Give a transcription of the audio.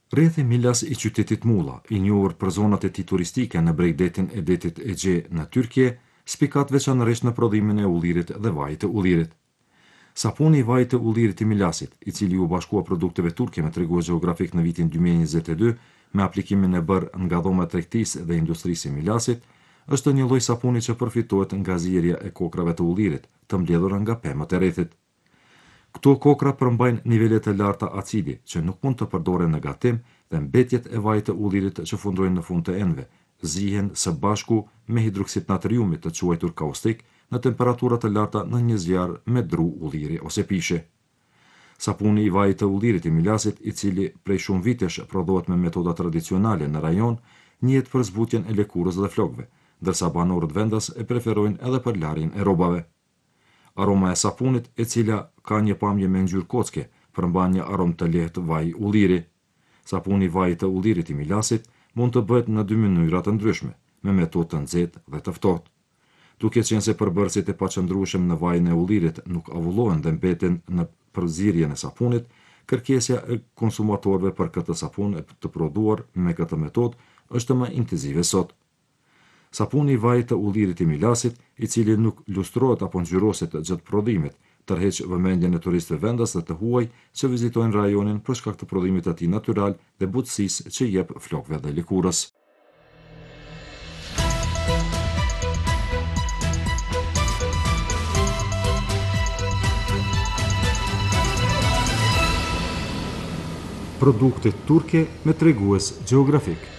Rrethi Milas i qytetit Mulla, i njohur për zonat e tij turistike në brejdetin e detit Egje në Tyrkje, spikat veçanërisht në prodhimin e ullirit dhe vajit të ullirit. Sapuni i vajit të ullirit i Milasit, i cili u bashkua produkteve turke me tregues gjeografik në vitin 2022 me aplikimin e bërë nga dhoma e tregtisë dhe industrisë i Milasit, është një lloj sapuni që përfitohet nga zjerrja e kokrave të ullirit, të mbledhura nga pemët e rrethit. Këto kokra përmbajnë nivelet e larta acidi që nuk mund të përdoren në gatim dhe mbetjet e vajit të ullirit që fundojnë në fund të enëve, zihen së bashku me hidroksid natriumit të quajtur kaustik në temperatura të larta në një zjarr me dru ulliri ose pishe. Sapuni i vajit të ullirit i Milasit, i cili prej shumë vitesh prodhohet me metoda tradicionale në rajon, njihet për zbutjen e lëkurës dhe flokëve, ndërsa banorët vendas e preferojnë edhe për larjen e rrobave. Aroma e sapunit, e cila ka një pamje me ngjyrë kocke, përmban një aromë të lehtë vaj ulliri. Sapuni i vajit të ullirit i Milasit mund të bëhet në dy mënyra të ndryshme, me metodë të nxehtë dhe të ftohtë. Duke qenë se përbërësit e paqëndrueshëm në vajin e ullirit nuk avullohen dhe mbeten në përzierjen e sapunit, kërkesja e konsumatorëve për këtë sapun të prodhuar me këtë metodë është më intensive sot. Sapuni i vajit të ullirit i Milasit, i cili nuk lustrohet apo ngjyroset gjatë prodhimit, tërheq vëmendjen e turistëve vendas dhe të huaj që vizitojnë rajonin për shkak të prodhimit të tij natyral dhe butësisë që jep flokëve dhe lëkurës. Produkte turke me tregues gjeografik.